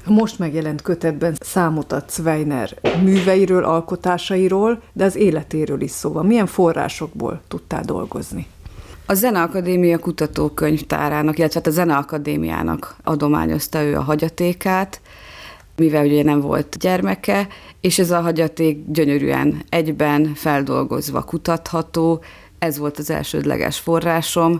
A most megjelent kötetben számot adsz Weiner műveiről, alkotásairól, de az életéről is szó van. Milyen forrásokból tudtál dolgozni? A Zeneakadémia kutatókönyvtárának, illetve a Zeneakadémiának adományozta ő a hagyatékát, mivel ugye nem volt gyermeke, és ez a hagyaték gyönyörűen egyben feldolgozva kutatható. Ez volt az elsődleges forrásom,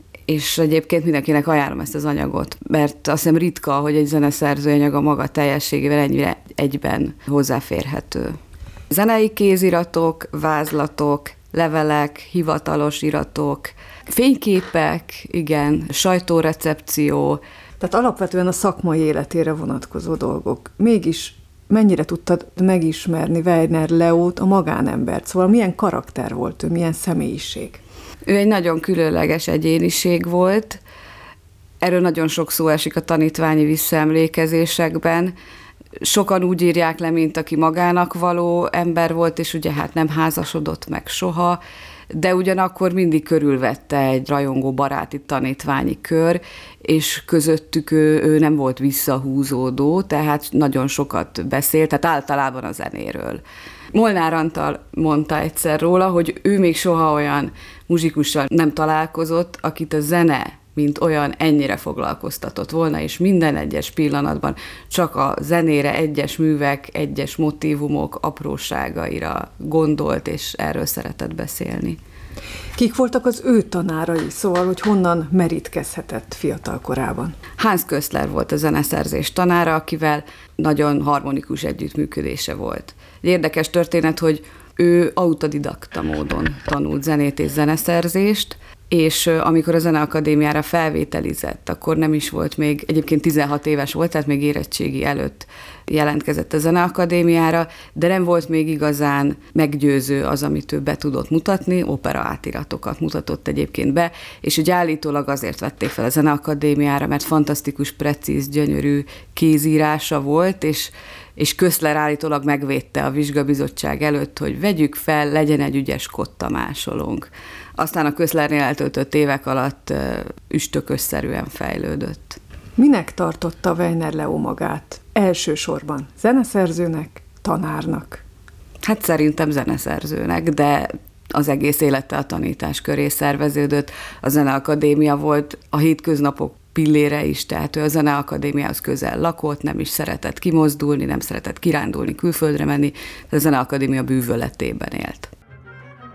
és egyébként mindenkinek ajánlom ezt az anyagot, mert azt hiszem ritka, hogy egy zeneszerző anyaga maga teljességével ennyire egyben hozzáférhető. Zenei kéziratok, vázlatok, levelek, hivatalos iratok, fényképek, igen, sajtórecepció. Tehát alapvetően a szakmai életére vonatkozó dolgok. Mégis mennyire tudtad megismerni Weiner Leót, a magánembert? Szóval milyen karakter volt ő, milyen személyiség? Ő egy nagyon különleges egyéniség volt. Erről nagyon sok szó esik a tanítványi visszaemlékezésekben. Sokan úgy írják le, mint aki magának való ember volt, és ugye hát nem házasodott meg soha, de ugyanakkor mindig körülvette egy rajongó baráti tanítványi kör, és közöttük ő nem volt visszahúzódó, tehát nagyon sokat beszélt, tehát általában a zenéről. Molnár Antal mondta egyszer róla, hogy ő még soha olyan muzsikussal nem találkozott, akit a zene mint olyan ennyire foglalkoztatott volna, és minden egyes pillanatban csak a zenére, egyes művek, egyes motívumok apróságaira gondolt, és erről szeretett beszélni. Kik voltak az ő tanárai, szóval, hogy honnan merítkezhetett fiatal korában? Hans Köszler volt a zeneszerzés tanára, akivel nagyon harmonikus együttműködése volt. Egy érdekes történet, hogy ő autodidakta módon tanult zenét és zeneszerzést, és amikor a Zeneakadémiára felvételizett, akkor nem is volt még, egyébként 16 éves volt, tehát még érettségi előtt jelentkezett a Zeneakadémiára, de nem volt még igazán meggyőző az, amit ő be tudott mutatni, opera átiratokat mutatott egyébként be, és ugye állítólag azért vették fel a Zeneakadémiára, mert fantasztikus, precíz, gyönyörű kézírása volt, és Köszler állítólag megvédte a vizsgabizottság előtt, hogy vegyük fel, legyen egy ügyes kotta másolónk. Aztán a Köszlernél eltöltött évek alatt üstökösszerűen fejlődött. Minek tartotta Weiner Leó magát? Elsősorban zeneszerzőnek, tanárnak? Hát szerintem zeneszerzőnek, de az egész élete a tanítás köré szerveződött. A Zeneakadémia volt a hétköznapok pillére is, tehát ő a Zeneakadémiához közel lakott, nem is szeretett kimozdulni, nem szeretett kirándulni, külföldre menni, de a Zeneakadémia bűvöletében élt.